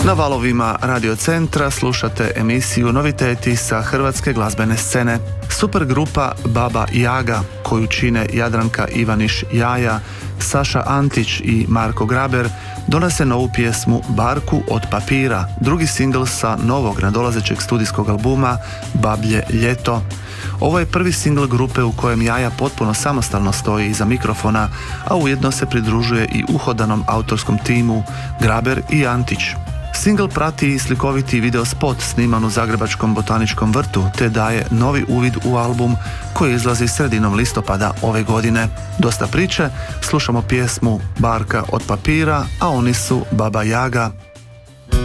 Na valovima Radio Centra slušate emisiju Noviteti sa hrvatske glazbene scene. Supergrupa Baba Jaga, koju čine Jadranka Ivaniš Jaja, Saša Antić i Marko Graber, donose novu pjesmu Barku od papira, drugi singl sa novog nadolazećeg studijskog albuma Bablje ljeto. Ovo je prvi singl grupe u kojem Jaja potpuno samostalno stoji iza mikrofona, a ujedno se pridružuje i uhodanom autorskom timu Graber i Antić. Singl prati i slikoviti videospot sniman u Zagrebačkom botaničkom vrtu, te daje novi uvid u album koji izlazi sredinom listopada ove godine. Dosta priče, slušamo pjesmu Barka od papira, a oni su Baba Jaga.